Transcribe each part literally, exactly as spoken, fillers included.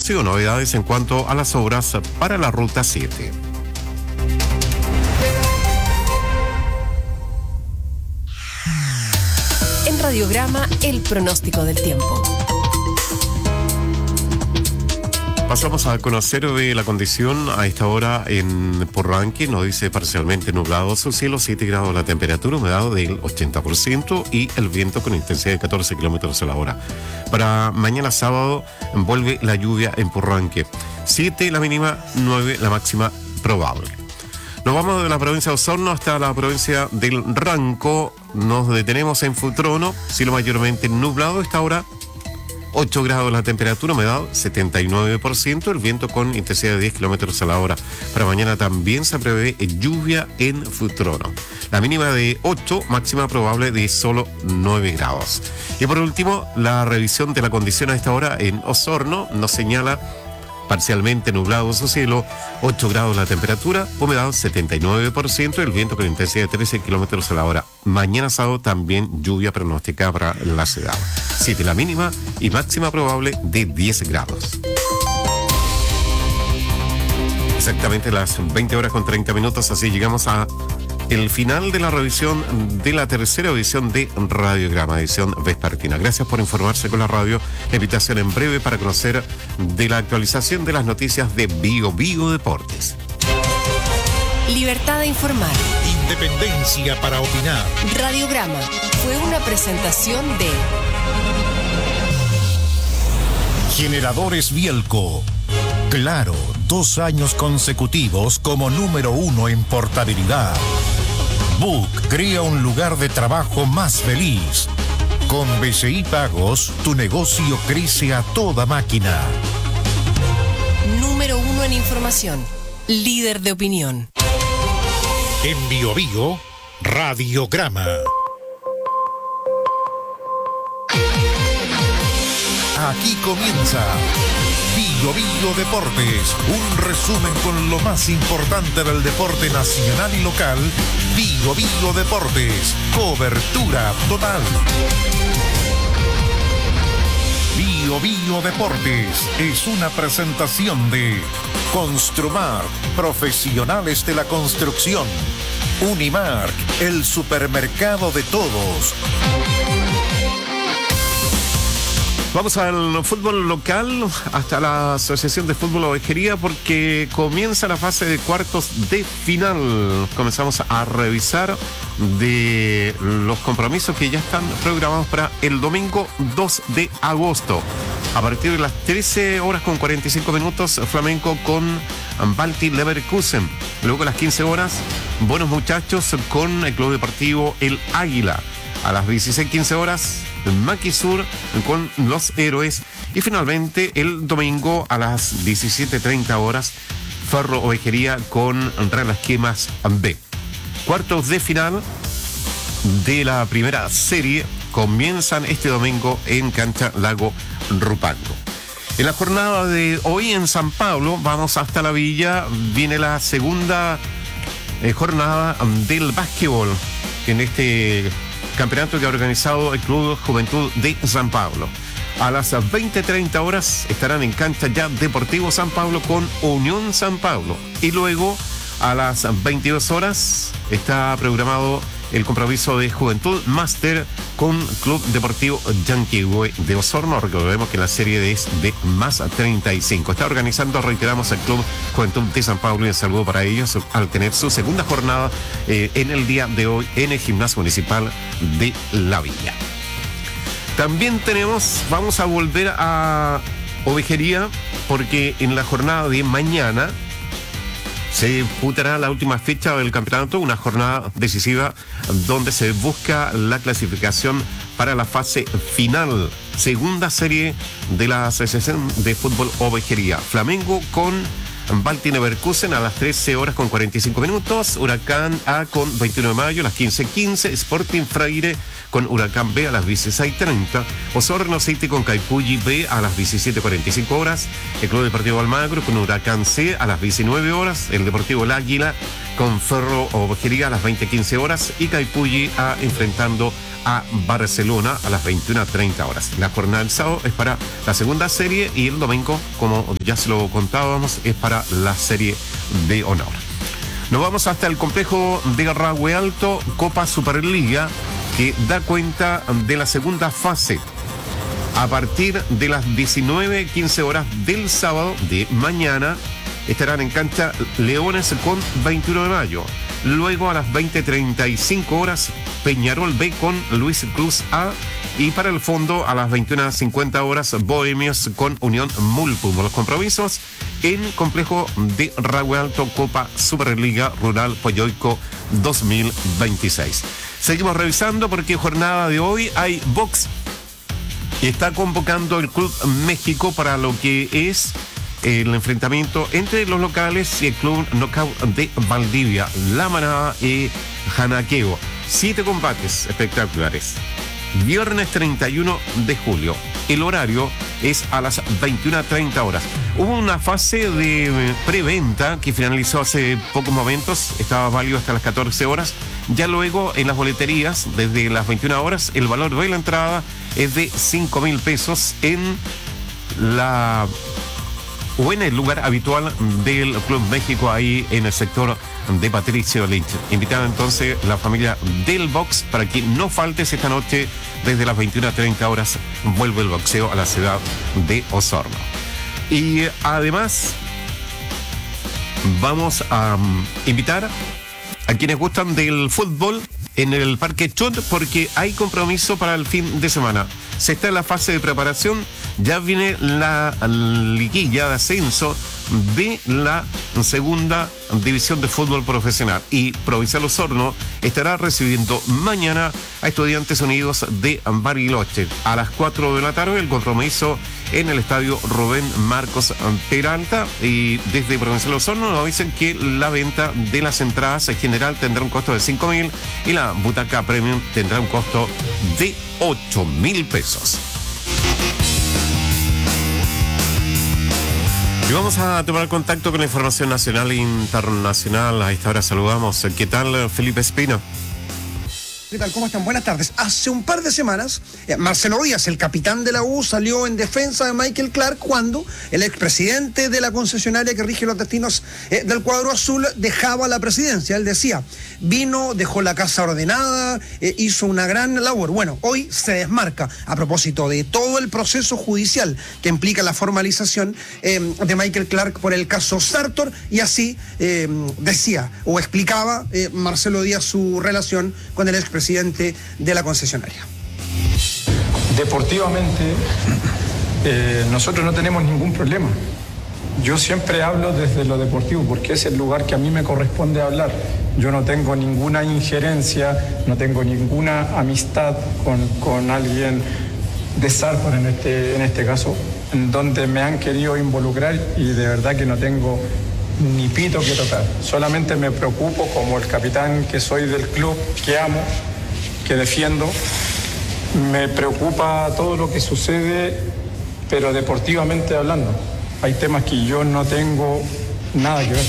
conocido novedades en cuanto a las obras para la Ruta siete. En Radiograma, el pronóstico del tiempo. Pasamos a conocer de la condición a esta hora en Porranque. Nos dice parcialmente nublado su cielo, siete grados la temperatura, humedad del ochenta por ciento y el viento con intensidad de catorce kilómetros a la hora. Para mañana sábado vuelve la lluvia en Porranque. siete la mínima, nueve la máxima probable. Nos vamos de la provincia de Osorno hasta la provincia del Ranco. Nos detenemos en Futrono, cielo mayormente nublado a esta hora. ocho grados la temperatura, humedad setenta y nueve por ciento, el viento con intensidad de diez kilómetros a la hora. Para mañana también se prevé lluvia en Futrono. La mínima de ocho, máxima probable de solo nueve grados. Y por último, la revisión de la condición a esta hora en Osorno nos señala parcialmente nublado su cielo, ocho grados la temperatura, humedad setenta y nueve por ciento, el viento con intensidad de trece kilómetros a la hora. Mañana sábado también lluvia pronosticada para la ciudad. siete la mínima y máxima probable de diez grados. Exactamente las veinte horas con treinta minutos, así llegamos a el final de la revisión de la tercera edición de Radiograma, edición vespertina. Gracias por informarse con la radio. La invitación en breve para conocer de la actualización de las noticias de Bio Bio Deportes. Libertad de informar. Independencia para opinar. Radiograma fue una presentación de Generadores Bielco. Claro, dos años consecutivos como número uno en portabilidad. Book crea un lugar de trabajo más feliz. Con B C I Pagos, tu negocio crece a toda máquina. Número uno en información. Líder de opinión. En Bio Bio, Radiograma. Aquí comienza Bio Bio Deportes, un resumen con lo más importante del deporte nacional y local. Bio Bio Deportes, cobertura total. Bio Bio Deportes es una presentación de Construmark, profesionales de la construcción. Unimark, el supermercado de todos. Vamos al fútbol local, hasta la Asociación de Fútbol Ovejería, porque comienza la fase de cuartos de final. Comenzamos a revisar de los compromisos que ya están programados para el domingo dos de agosto. A partir de las trece horas con cuarenta y cinco minutos, Flamenco con Balti Leverkusen. Luego a las quince horas, Buenos Muchachos con el Club Deportivo El Águila. A las dieciséis quince horas, Maquisur con Los Héroes. Y finalmente, el domingo a las diecisiete treinta horas, Ferro Ovejería con Relas Quemas B. Cuartos de final de la primera serie comienzan este domingo en Cancha Lago Rupango. En la jornada de hoy en San Pablo, vamos hasta la Villa, viene la segunda eh, jornada del básquetbol en este campeonato que ha organizado el Club Juventud de San Pablo. A las veinte treinta horas estarán en cancha ya Deportivo San Pablo con Unión San Pablo. Y luego a las veintidós horas está programado el compromiso de Juventud Máster con Club Deportivo Yanquihue de Osorno. Recordemos que la serie es de más treinta y cinco. Está organizando, reiteramos, el Club Juventud de San Pablo, y un saludo para ellos al tener su segunda jornada eh, en el día de hoy en el Gimnasio Municipal de La Villa. También tenemos, vamos a volver a Ovejería, porque en la jornada de mañana se disputará la última fecha del campeonato, una jornada decisiva donde se busca la clasificación para la fase final. Segunda serie de la Asociación de Fútbol Ovejería. Flamengo con Balti Leverkusen a las trece horas con cuarenta y cinco minutos. Huracán A con veintiuno de mayo a las quince quince. Sporting Freire con Huracán B a las dieciséis treinta. Osorno City con Caipulli B a las diecisiete cuarenta y cinco horas. El Club Deportivo Almagro con Huracán C a las diecinueve horas. El Deportivo El Águila con Ferro Ovejería a las veinte quince horas. Y Caipulli A enfrentando a Barcelona a las veintiuna treinta horas. La jornada del sábado es para la segunda serie y el domingo, como ya se lo contábamos, es para la serie de honor. Nos vamos hasta el complejo de Rahue Alto, Copa Superliga, que da cuenta de la segunda fase. A partir de las diecinueve quince horas del sábado de mañana estarán en cancha Leones con veintiuno de mayo. Luego a las veinte treinta y cinco horas Peñarol B con Luis Cruz A. Y para el fondo a las veintiuna cincuenta horas Bohemios con Unión Mulpum. Los compromisos en complejo de Rahue Alto, Copa Superliga Rural Poyoico dos mil veintiséis. Seguimos revisando porque jornada de hoy hay box. Está convocando el Club México para lo que es el enfrentamiento entre los locales y el Club Knockout de Valdivia, La Manada y Janaqueo. Siete combates espectaculares. Viernes treinta y uno de julio. El horario es a las veintiuna treinta horas. Hubo una fase de preventa que finalizó hace pocos momentos. Estaba válido hasta las catorce horas. Ya luego en las boleterías, desde las veintiuna horas, el valor de la entrada es de cinco mil pesos en la o en el lugar habitual del Club México, ahí en el sector de Patricio Lynch. Invitada entonces la familia del box para que no faltes esta noche. Desde las veintiuna treinta horas vuelve el boxeo a la ciudad de Osorno. Y además vamos a um, invitar a quienes gustan del fútbol en el Parque Chut, porque hay compromiso para el fin de semana. Se está en la fase de preparación, ya viene la liguilla de ascenso de la segunda división de fútbol profesional, y Provincial Osorno estará recibiendo mañana a Estudiantes Unidos de Bariloche a las cuatro de la tarde. El compromiso en el estadio Rubén Marcos Peralta, y desde Provincial Osorno nos dicen que la venta de las entradas en general tendrá un costo de cinco mil y la butaca premium tendrá un costo de ocho mil pesos. Y vamos a tomar contacto con la información nacional e internacional. A esta hora saludamos. ¿Qué tal, Felipe Espino? ¿Qué tal? ¿Cómo están? Buenas tardes. Hace un par de semanas, eh, Marcelo Díaz, el capitán de la U, salió en defensa de Michael Clark cuando el expresidente de la concesionaria que rige los destinos eh, del cuadro azul dejaba la presidencia. Él decía, vino, dejó la casa ordenada, eh, hizo una gran labor. Bueno, hoy se desmarca a propósito de todo el proceso judicial que implica la formalización eh, de Michael Clark por el caso Sartor, y así eh, decía o explicaba eh, Marcelo Díaz su relación con el expresidente presidente de la concesionaria. Deportivamente, eh, nosotros no tenemos ningún problema. Yo siempre hablo desde lo deportivo porque es el lugar que a mí me corresponde hablar. Yo no tengo ninguna injerencia, no tengo ninguna amistad con, con alguien de Sartor en este, en este caso, en donde me han querido involucrar, y de verdad que no tengo ni pito que tocar. Solamente me preocupo como el capitán que soy del club, que amo, que defiendo. Me preocupa todo lo que sucede, pero deportivamente hablando. Hay temas que yo no tengo nada que ver.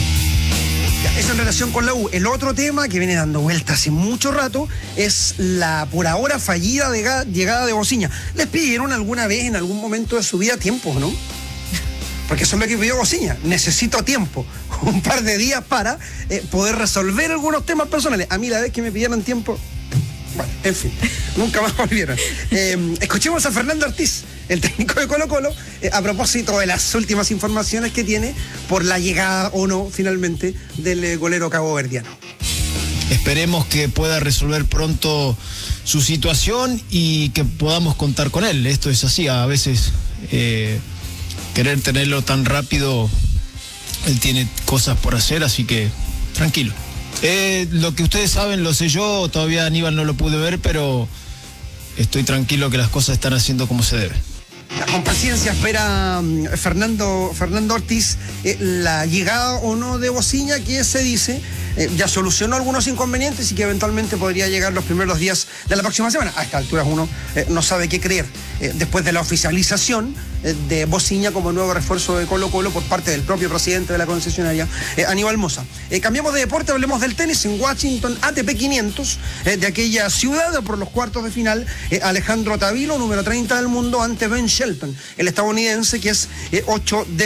Eso en relación con la U. El otro tema que viene dando vuelta hace mucho rato es la por ahora fallida de llegada de Bociña. ¿Les pidieron alguna vez en algún momento de su vida tiempo, no? Porque eso es lo que pidió Bociña. Necesito tiempo, un par de días para eh, poder resolver algunos temas personales. A mí la vez que me pidieron tiempo, bueno, en fin, nunca más volvieron. Eh, escuchemos a Fernando Ortiz, el técnico de Colo Colo, eh, a propósito de las últimas informaciones que tiene por la llegada o no, finalmente, del eh, golero caboverdiano. Esperemos que pueda resolver pronto su situación y que podamos contar con él. Esto es así, a veces... Eh, querer tenerlo tan rápido, él tiene cosas por hacer, así que tranquilo. Eh, lo que ustedes saben lo sé yo, todavía Aníbal no lo pude ver, pero estoy tranquilo que las cosas están haciendo como se debe. Con paciencia espera um, Fernando, Fernando Ortiz eh, la llegada o no de Bociña, que se dice eh, ya solucionó algunos inconvenientes y que eventualmente podría llegar los primeros días de la próxima semana. A estas alturas uno eh, no sabe qué creer. Eh, después de la oficialización eh, de Bociña como nuevo refuerzo de Colo-Colo por parte del propio presidente de la concesionaria, eh, Aníbal Mosa. Eh, cambiamos de deporte, hablemos del tenis en Washington, A T P quinientos, eh, de aquella ciudad por los cuartos de final, eh, Alejandro Tavilo, número treinta del mundo, ante Ben Shelton, el estadounidense, que es eh, ocho de